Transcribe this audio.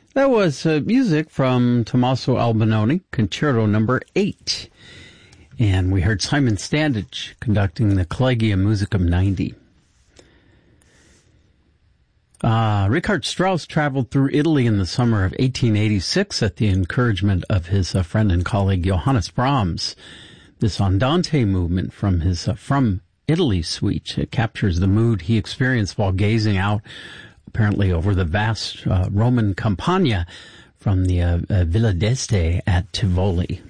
That was music from Tommaso Albinoni, Concerto Number 8. And we heard Simon Standage conducting the Collegium Musicum 90. Richard Strauss traveled through Italy in the summer of 1886 at the encouragement of his friend and colleague Johannes Brahms. This Andante movement from his From Italy suite captures the mood he experienced while gazing out apparently over the vast Roman Campagna from the Villa d'Este at Tivoli.